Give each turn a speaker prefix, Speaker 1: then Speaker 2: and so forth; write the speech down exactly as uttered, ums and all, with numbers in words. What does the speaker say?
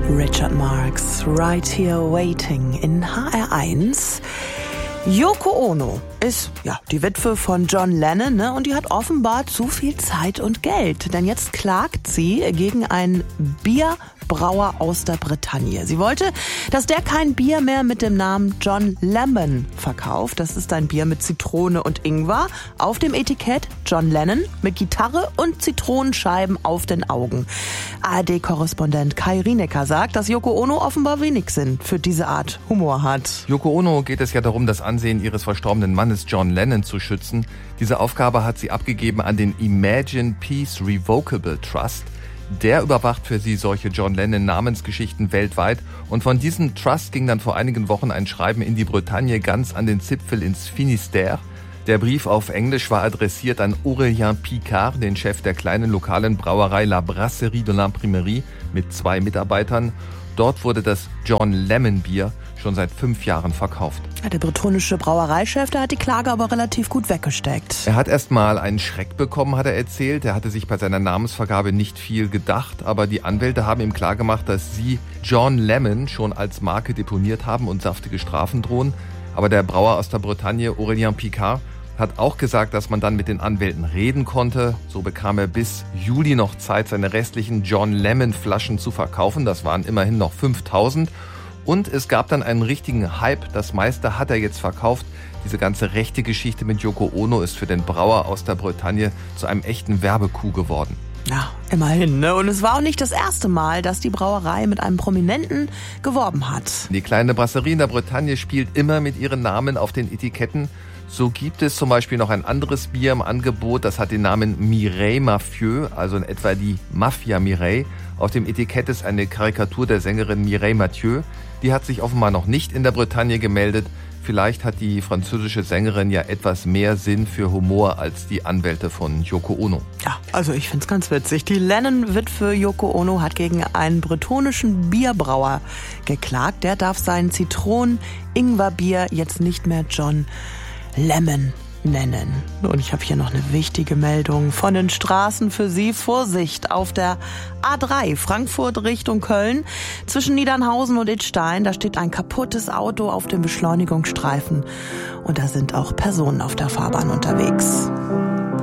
Speaker 1: Richard Marx, Right Here Waiting in H R eins. Yoko Ono ist ja die Witwe von John Lennon, ne? Und die hat offenbar zu viel Zeit und Geld. Denn jetzt klagt sie gegen einen Bierbrauer aus der Bretagne. Sie wollte, dass der kein Bier mehr mit dem Namen John Lemon verkauft. Das ist ein Bier mit Zitrone und Ingwer. Auf dem Etikett John Lennon mit Gitarre und Zitronenscheiben auf den Augen. A R D-Korrespondent Kai Rinecker sagt, dass Yoko Ono offenbar wenig Sinn für diese Art Humor hat.
Speaker 2: Yoko Ono geht es ja darum, das Ansehen ihres verstorbenen Mannes John Lennon zu schützen. Diese Aufgabe hat sie abgegeben an den Imagine Peace Revocable Trust. Der überwacht für sie solche John Lennon-Namensgeschichten weltweit. Und von diesem Trust ging dann vor einigen Wochen ein Schreiben in die Bretagne ganz an den Zipfel ins Finistère. Der Brief auf Englisch war adressiert an Aurélien Picard, den Chef der kleinen lokalen Brauerei La Brasserie de l'Imprimerie mit zwei Mitarbeitern. Dort wurde das John Lemon Bier schon seit fünf Jahren verkauft.
Speaker 1: Der bretonische Brauereichef, der hat die Klage aber relativ gut weggesteckt.
Speaker 2: Er hat erst mal einen Schreck bekommen, hat er erzählt. Er hatte sich bei seiner Namensvergabe nicht viel gedacht, aber die Anwälte haben ihm klargemacht, dass sie John Lemon schon als Marke deponiert haben und saftige Strafen drohen. Aber der Brauer aus der Bretagne, Aurélien Picard, hat auch gesagt, dass man dann mit den Anwälten reden konnte. So bekam er bis Juli noch Zeit, seine restlichen John Lemon Flaschen zu verkaufen. Das waren immerhin noch fünftausend. Und es gab dann einen richtigen Hype. Das meiste hat er jetzt verkauft. Diese ganze rechte Geschichte mit Yoko Ono ist für den Brauer aus der Bretagne zu einem echten Werbecoup geworden.
Speaker 1: Ja, immerhin, ne? Und es war auch nicht das erste Mal, dass die Brauerei mit einem Prominenten geworben hat.
Speaker 2: Die kleine Brasserie in der Bretagne spielt immer mit ihren Namen auf den Etiketten. So gibt es zum Beispiel noch ein anderes Bier im Angebot, das hat den Namen Mireille Mafieux, also in etwa die Mafia Mireille. Auf dem Etikett ist eine Karikatur der Sängerin Mireille Mathieu. Die hat sich offenbar noch nicht in der Bretagne gemeldet. Vielleicht hat die französische Sängerin ja etwas mehr Sinn für Humor als die Anwälte von Yoko Ono.
Speaker 1: Ja, also ich find's ganz witzig. Die Lennon-Witwe Yoko Ono hat gegen einen bretonischen Bierbrauer geklagt. Der darf sein Zitronen-Ingwer-Bier jetzt nicht mehr John Lemon nennen. Und ich habe hier noch eine wichtige Meldung von den Straßen für Sie. Vorsicht auf der A drei Frankfurt Richtung Köln. Zwischen Niedernhausen und Idstein, da steht ein kaputtes Auto auf dem Beschleunigungsstreifen. Und da sind auch Personen auf der Fahrbahn unterwegs.